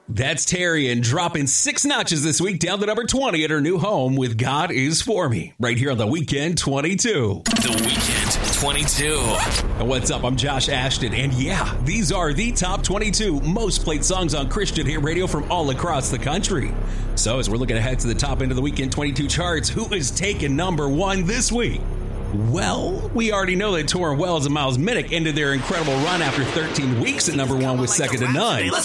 That's Terrian dropping 6 notches this week down to number 20 at her new home with God Is For Me, right here on The Weekend 22. The Weekend 22. And what's up? I'm Josh Ashton, and yeah, these are the top 22 most played songs on Christian hit radio from all across the country. So as we're looking ahead to the top end of the Weekend 22 charts, who is taking number 1 this week? Well, we already know that Torrin Wells and Miles Minnick ended their incredible run after 13 weeks at number 1 with Second to None.